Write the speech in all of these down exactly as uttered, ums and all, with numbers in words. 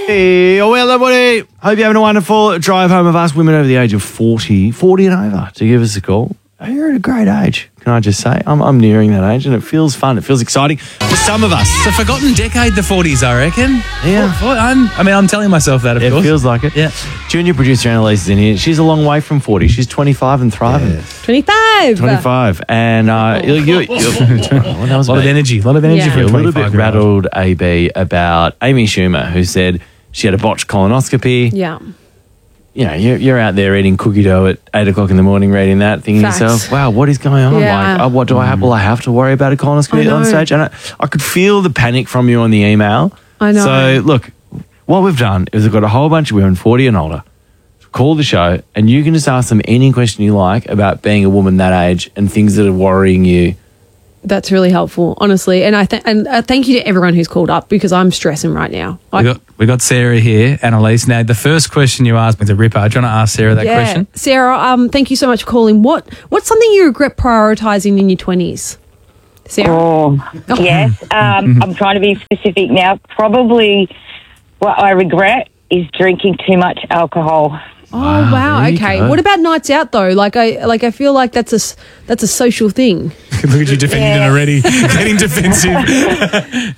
Hey, oh, well, everybody. Hope you're having a wonderful drive home of us women over the age of forty, forty and over, to give us a call. You're at a great age, can I just say? I'm, I'm nearing that age, and it feels fun. It feels exciting for some of us. It's a forgotten decade, the forties, I reckon. Yeah. Well, well, I'm, I mean, I'm telling myself that, of It course. feels like it. Yeah. Junior producer Annalise is in here. She's a long way from forty. She's twenty-five and thriving. twenty-five. twenty-five. And uh, you, you, you, well, that was A lot of me. energy. A lot of energy Yeah. for a a little bit twenty-five-year-old. rattled A B about Amy Schumer, who said she had a botched colonoscopy. Yeah. You know, you're, you're out there eating cookie dough at eight o'clock in the morning, reading that, thinking to Facts. yourself, wow, what is going on? Yeah. Like, oh, what do I have? Will I have to worry about a colonoscopy I know. on stage? And I, I could feel the panic from you on the email. I know. So, look, what we've done is we've got a whole bunch of women, forty and older, call the show, and you can just ask them any question you like about being a woman that age and things that are worrying you. That's really helpful, honestly. And I th- and uh, thank you to everyone who's called up because I'm stressing right now. I, We got, we got Sarah here, Annalise. Now, the first question you asked me is a ripper. Do you want to ask Sarah that yeah. question? Sarah, um, thank you so much for calling. What What's something you regret prioritising in your twenties? Sarah? Oh, yes. Um, I'm trying to be specific now. Probably what I regret is drinking too much alcohol. Oh, wow. there you Okay. go. What about nights out though? Like I like I feel like that's a s- that's a social thing. Look at you defending Yeah. it already. Getting defensive.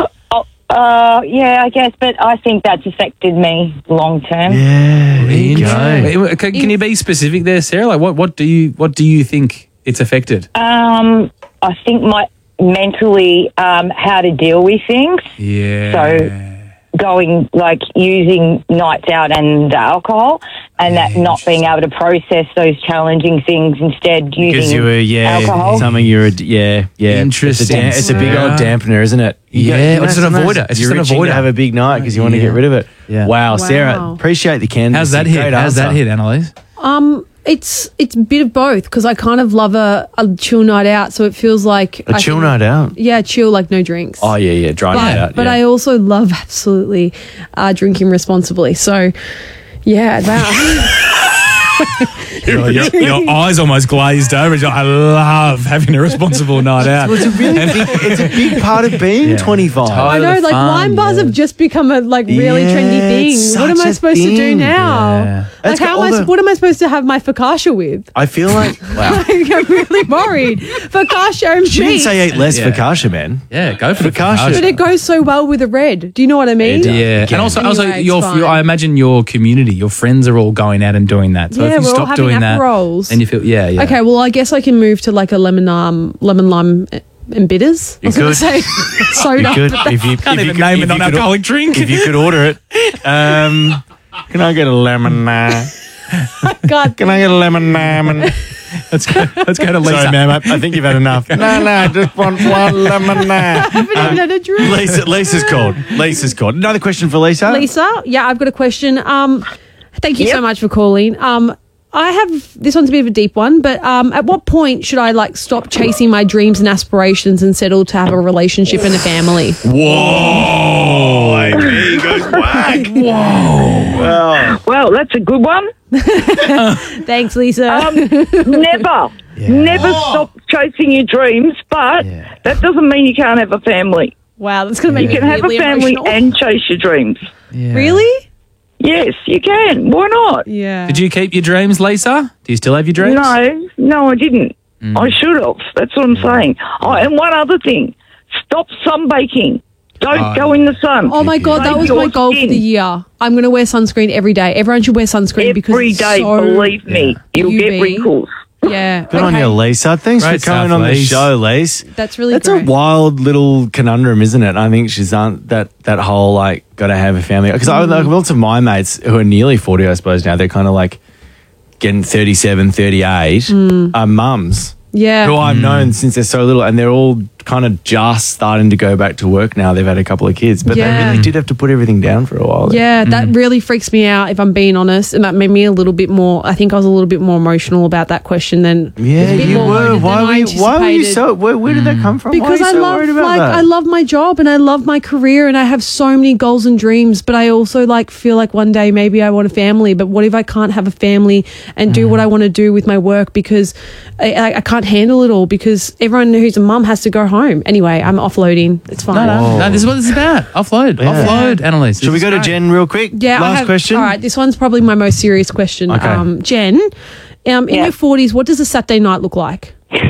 Uh, yeah, I guess, but I think that's affected me long term. Yeah, there you go. Can, can you be specific there, Sarah? Like, what, what do you what do you think it's affected? Um, I think my mentally um, how to deal with things. Yeah. So going like using nights out and alcohol, and that not being able to process those challenging things, instead Because using you were, yeah, alcohol. something you're, a, yeah, yeah. Interesting. It's a, da- it's a big old Yeah. dampener, isn't it? You Yeah, go- you know, it's an sometimes avoider. It's you're just an itching to avoider. have a big night because you want to Yeah. get rid of it. Yeah. Wow, Wow. Sarah, appreciate the candidacy. How's that hit? Great How's that answer. hit, Annalise? Um, it's it's a bit of both because I kind of love a, a chill night out, so it feels like A I chill can- night out. Yeah, chill like no drinks. Oh, yeah, yeah, dry but, night out. but yeah. I also love absolutely uh, drinking responsibly. So, yeah, that. Your, your, your eyes almost glazed over. You're like, I love having a responsible night out. Well, it's a really big, it's a big part of being Yeah. twenty-five. I know, the like fun, wine bars yeah. have just become a like really Yeah, trendy thing. it's What am such I a supposed to do thing. now? Yeah. Like, That's got how am all I? the- What am I supposed to have my focaccia with? I feel like, wow. I'm really worried. Focaccia and She didn't meat. say eat less Yeah. focaccia, man. Yeah, go for the Focaccia. But it goes so well with a red. Do you know what I mean? It does. Yeah, Again. and also, also Anyway, it's your, fine. your, I imagine your community, your friends are all going out and doing that. So Yeah, if you we're all stop having doing that, Aperols. and you feel, yeah, yeah. Okay, well, I guess I can move to like a lemon um lemon lime and bitters. You I was gonna could. say soda. You could, but if you Can't if you even could, name if a you could non-alcoholic drink. If you could order it, um, can I get a lemon? Uh, God, can I get a lemon? Lemon? Let's go. Let's go to Lisa. Sorry, ma'am. I, I think you've had enough. no, no, I just want one lemon. I haven't even had a drink. Lisa, Lisa's called. Lisa's called. Another question for Lisa. Lisa, yeah, I've got a question. Um, thank you so Yep. much for calling. Um, I have this one's a bit of a deep one, but um, at what point should I like stop chasing my dreams and aspirations and settle to have a relationship and a family? Whoa! Amy goes whack. Whoa! Well, Well, that's a good one. Thanks, Lisa. Um, never, never stop chasing your dreams, but Yeah. that doesn't mean you can't have a family. wow, that's gonna make You me can have a really family emotional. and chase your dreams. Yeah. Really? Yes, you can. Why not? Yeah. Did you keep your dreams, Lisa? Do you still have your dreams? No, no, I didn't. I should have. That's what I'm saying. Oh, and one other thing. Stop sunbaking. Don't Oh, go in the sun. Oh my God, that Save was my your goal for skin. the year. I'm going to wear sunscreen every day. Everyone should wear sunscreen because Every it's day, so, believe me, you'll U V. get wrinkles. Yeah. good on you, Lisa. Thanks Great for coming stuff, on the Lise. show, Lise. That's really That's great. a wild little conundrum, isn't it? I think she's on that that whole like got to have a family because I like lots of my mates who are nearly forty, I suppose now they're kind of like getting thirty-seven, thirty-eight are mums Yeah. who I've known since they're so little, and they're all kind of just starting to go back to work now. They've had a couple of kids, but Yeah. they really did have to put everything down for a while. Yeah, that Mm. really freaks me out if I'm being honest. And that made me a little bit more, I think I was a little bit more emotional about that question than. Yeah, a bit you more were. loaded Why than were I you? Why were you anticipated. so? Where, where did that come from? Why Because are you I so love worried about like that? I love my job and I love my career and I have so many goals and dreams, but I also like feel like one day maybe I want a family. But what if I can't have a family and do what I want to do with my work because I, I, I can't handle it all? Because everyone who's a mum has to go home home. Anyway, I'm offloading. It's fine. No, no, no, this is what this is about. Offload. Yeah. Offload, Annalise. Should we go to Jen real quick? Yeah, I Last have, question. All right, this one's probably my most serious question. Okay. Um, Jen, um, in Yeah. your forties, what does a Saturday night look like?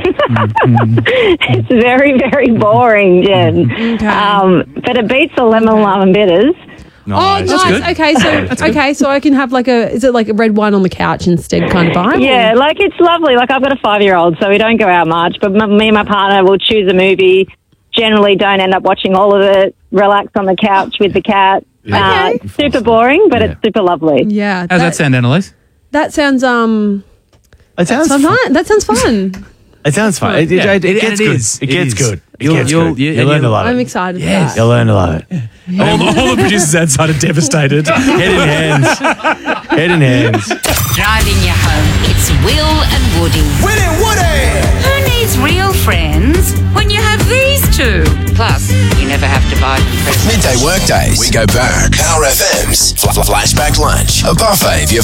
It's very, very boring, Jen. Okay. Um, but it beats the lemon lime and bitters. Nice. Oh, nice. good. Okay, so okay, so I can have like a is it like a red wine on the couch instead kind of vibe? Yeah, like it's lovely. Like I've got a five-year-old, so we don't go out much. But m- me and my partner will choose a movie. Generally, don't end up watching all of it. Relax on the couch with the cat. Uh, Okay. super boring, but Yeah. it's super lovely. Yeah. How's that sound, Annalise? That sounds um It sounds sounds fun. fun. That sounds fun. It sounds fun. It, it, Yeah, it, it it- gets it good. is. It It gets is. good. It You'll- gets you'll- good. you- You and learn to you'll- love I'm it. excited Yes. for You'll that. learn to love it. All, the- all the producers outside are devastated. Head in hands. Head in hands. Driving you home, it's Will and Woody. Winnie Woody! Who needs real friends when you have these two? Plus, you never have to buy them presents. Midday workdays. We go back. Power F M's Fl- Flashback Lunch. A buffet of your